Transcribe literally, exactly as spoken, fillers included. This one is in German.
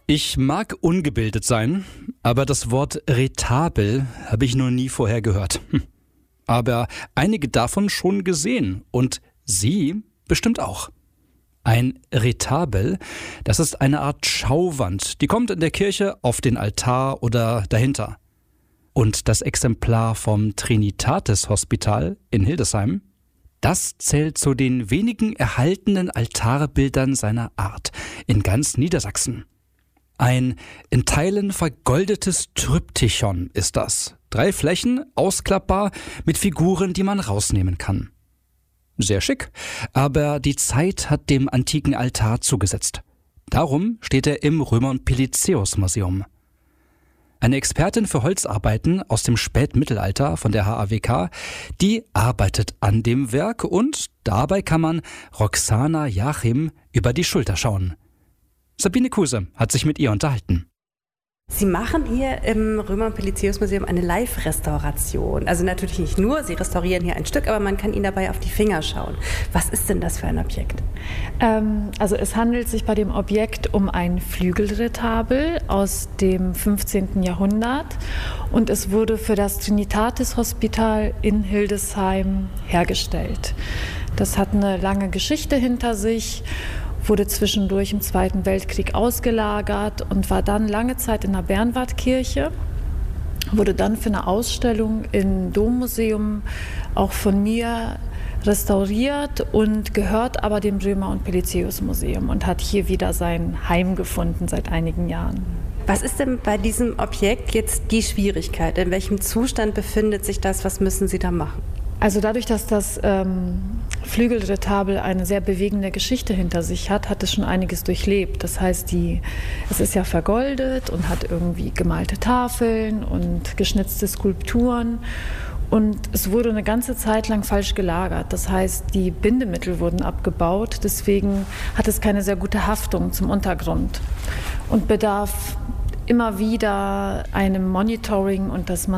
Ich mag ungebildet sein, aber das Wort Retabel habe ich noch nie vorher gehört. Hm. Aber einige davon schon gesehen und Sie bestimmt auch. Ein Retabel, das ist eine Art Schauwand, die kommt in der Kirche auf den Altar oder dahinter. Und das Exemplar vom Trinitatis Hospital in Hildesheim, das zählt zu den wenigen erhaltenen Altarbildern seiner Art in ganz Niedersachsen. Ein in Teilen vergoldetes Tryptychon ist das. Drei Flächen, ausklappbar, mit Figuren, die man rausnehmen kann. Sehr schick, aber die Zeit hat dem antiken Altar zugesetzt. Darum steht er im Römer- und Pelizaeus-Museum. Eine Expertin für Holzarbeiten aus dem Spätmittelalter von der H A W K, die arbeitet an dem Werk und dabei kann man Roxana Jachim über die Schulter schauen. Sabine Kuse hat sich mit ihr unterhalten. Sie machen hier im Römer- und Pelizaeus-Museum eine Live-Restauration. Also natürlich nicht nur, Sie restaurieren hier ein Stück, aber man kann Ihnen dabei auf die Finger schauen. Was ist denn das für ein Objekt? Ähm, also es handelt sich bei dem Objekt um ein Flügelretabel aus dem fünfzehnten Jahrhundert und es wurde für das Trinitatis Hospital in Hildesheim hergestellt. Das hat eine lange Geschichte hinter sich, wurde zwischendurch im Zweiten Weltkrieg ausgelagert und war dann lange Zeit in der Bernwardkirche, wurde dann für eine Ausstellung im Dommuseum auch von mir restauriert und gehört aber dem Römer- und Pelizaeus-Museum und hat hier wieder sein Heim gefunden seit einigen Jahren. Was ist denn bei diesem Objekt jetzt die Schwierigkeit? In welchem Zustand befindet sich das? Was müssen Sie da machen? Also dadurch, dass das ähm, Flügelretabel eine sehr bewegende Geschichte hinter sich hat, hat es schon einiges durchlebt. Das heißt, die, es ist ja vergoldet und hat irgendwie gemalte Tafeln und geschnitzte Skulpturen. Und es wurde eine ganze Zeit lang falsch gelagert. Das heißt, die Bindemittel wurden abgebaut. Deswegen hat es keine sehr gute Haftung zum Untergrund und bedarf immer wieder einem Monitoring und dass man